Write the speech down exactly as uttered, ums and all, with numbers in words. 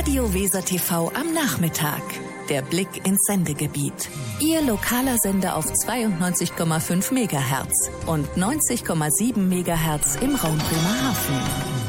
Radio Weser T V am Nachmittag. Der Blick ins Sendegebiet. Ihr lokaler Sender auf zweiundneunzig Komma fünf Megahertz und neunzig Komma sieben Megahertz im Raum Bremerhaven.